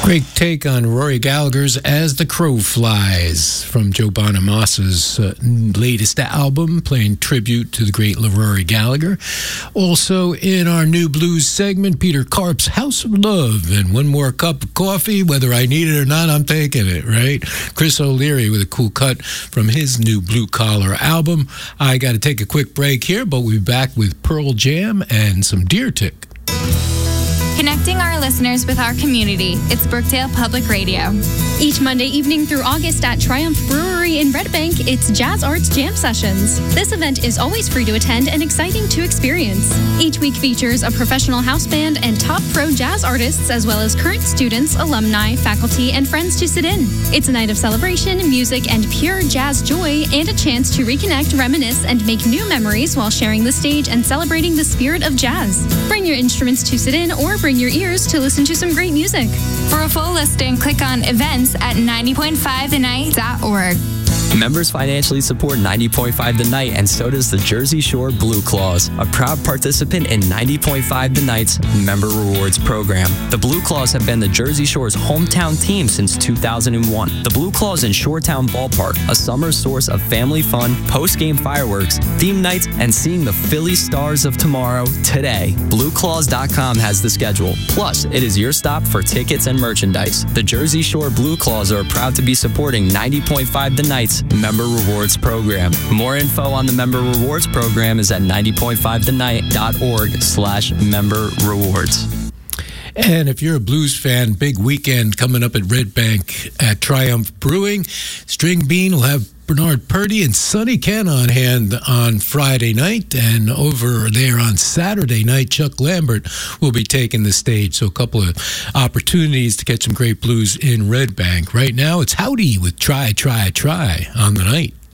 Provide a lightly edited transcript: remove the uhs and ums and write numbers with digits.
Great take on Rory Gallagher's As the Crow Flies from Joe Bonamassa's latest album, playing tribute to the great Rory Gallagher. Also in our new blues segment, Peter Karp's House of Love, and one more cup of coffee, whether I need it or not, I'm taking it, right? Chris O'Leary with a cool cut from his new Blue Collar album. I got to take a quick break here, but we'll be back with Pearl Jam and some Deer Tick. Connecting our listeners with our community. It's Brookdale Public Radio. Each Monday evening through August at Triumph Brewery in Red Bank, it's Jazz Arts Jam Sessions. This event is always free to attend and exciting to experience. Each week features a professional house band and top pro jazz artists, as well as current students, alumni, faculty, and friends to sit in. It's a night of celebration, music, and pure jazz joy, and a chance to reconnect, reminisce, and make new memories while sharing the stage and celebrating the spirit of jazz. Bring your instruments to sit in or bring your ears to listen to some great music. For a full listing, click on events at 90.5thenight.org. Members financially support 90.5 The Night, and so does the Jersey Shore Blue Claws, a proud participant in 90.5 The Night's Member Rewards program. The Blue Claws have been the Jersey Shore's hometown team since 2001. The Blue Claws in Shoretown Ballpark, a summer source of family fun, post-game fireworks, theme nights, and seeing the Philly Stars of tomorrow today. BlueClaws.com has the schedule. Plus, it is your stop for tickets and merchandise. The Jersey Shore Blue Claws are proud to be supporting 90.5 The Night's Member Rewards program. More info on the Member Rewards program is at 90.5thenight.org/member rewards. And if you're a blues fan, big weekend coming up at Red Bank at Triumph Brewing. String Bean will have Bernard Purdy and Sonny Ken on hand on Friday night. And over there on Saturday night, Chuck Lambert will be taking the stage. So a couple of opportunities to get some great blues in Red Bank. Right now, it's Howdy with Try, Try, Try on the night.